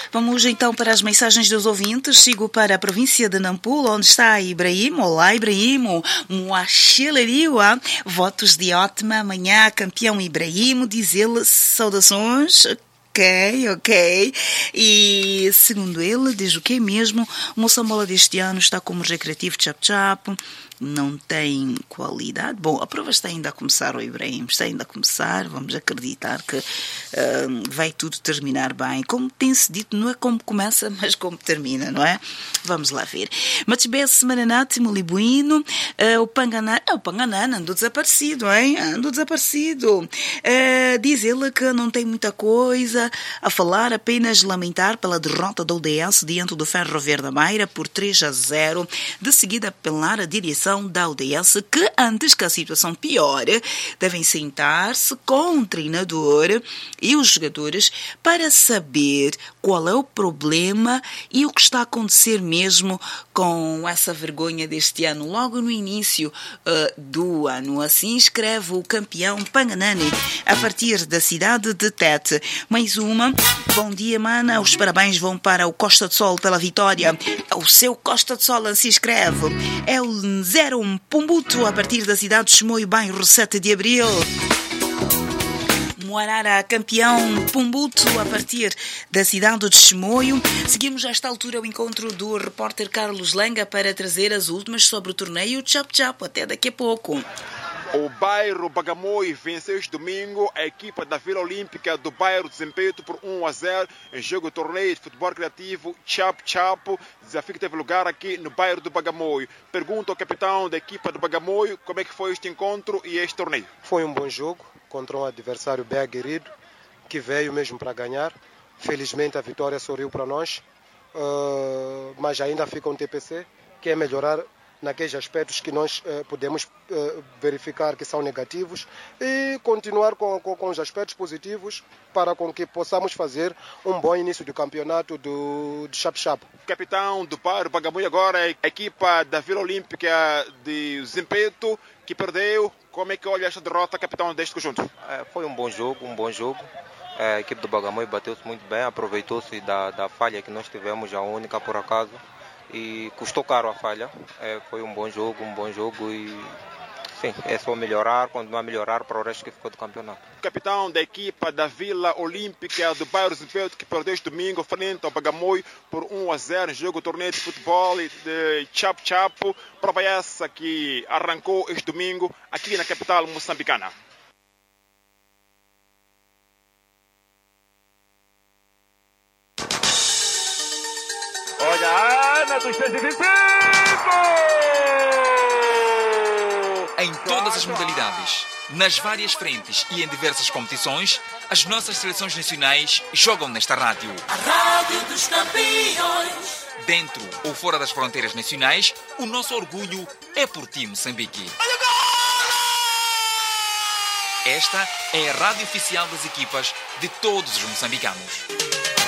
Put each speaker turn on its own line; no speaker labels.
Vamos então para as mensagens dos ouvintes. Sigo para a província de Nampula, onde está Ibrahim. Olá, Ibrahim. Moachileriwa. Votos de ótima manhã, campeão Ibrahim. Diz ele, saudações. Ok. E segundo ele, diz o que mesmo? O Moçambola deste ano está como recreativo chap-chap. Não tem qualidade. Bom, a prova está ainda a começar, o Ibrahim. Está ainda a começar. Vamos acreditar que vai tudo terminar bem. Como tem-se dito, não é como começa, mas como termina, não é? Vamos lá ver. Matibesse Maranate, Molibuino. O Panganana andou desaparecido, hein? Andou desaparecido. Diz ele que não tem muita coisa a falar, apenas lamentar pela derrota do ODS diante do Ferroviário da Beira por 3-0. De seguida, apelar a direção da ODS que, antes que a situação piore, devem sentar-se com o treinador e os jogadores para saber qual é o problema e o que está a acontecer mesmo com essa vergonha deste ano, logo no início do ano. Assim escreve o campeão Panganani, a partir da cidade de Tete. Mais uma. Bom dia, mana. Os parabéns vão para o Costa de Sol pela vitória. O seu Costa de Sol se escreve. É o 01 Pumbuto, a partir da cidade de Chimoio, bairro 7 de Abril. Moarara, campeão Pumbuto, a partir da cidade de Chimoio. Seguimos a esta altura o encontro do repórter Carlos Lenga para trazer as últimas sobre o torneio Chap-Chap. Até daqui a pouco.
O bairro Bagamoio venceu este domingo a equipa da Vila Olímpica do bairro de Zimpeto por 1-0 em jogo de torneio de futebol criativo Chap-Chap. Desafio que teve lugar aqui no bairro do Bagamoio. Pergunto ao capitão da equipa do Bagamoio como é que foi este encontro e este torneio.
Foi um bom jogo contra um adversário bem aguerrido que veio mesmo para ganhar. Felizmente a vitória sorriu para nós, mas ainda fica um TPC que é melhorar naqueles aspectos que nós podemos verificar que são negativos e continuar com os aspectos positivos para com que possamos fazer um bom início do campeonato de Chap-Chap.
Capitão do bairro Bagamoio agora é a equipa da Vila Olímpica de Zimpeto que perdeu. Como é que olha esta derrota, capitão, deste conjunto?
Foi um bom jogo. A equipe do Bagamoio bateu-se muito bem, aproveitou-se da falha que nós tivemos, a única por acaso. E custou caro a falha. Foi um bom jogo e sim, é só melhorar, continuar a melhorar para o resto que ficou do campeonato.
O capitão da equipa da Vila Olímpica do bairro Zimpeto que perdeu este domingo frente ao Bagamoio por 1-0 em jogo torneio de futebol de Chap-Chap. Prova essa que arrancou este domingo aqui na capital moçambicana.
Olha a Ana dos 125!
Em todas as modalidades, nas várias frentes e em diversas competições, as nossas seleções nacionais jogam nesta rádio.
A Rádio dos Campeões.
Dentro ou fora das fronteiras nacionais, o nosso orgulho é por ti, Moçambique. Esta é a rádio oficial das equipas de todos os moçambicanos.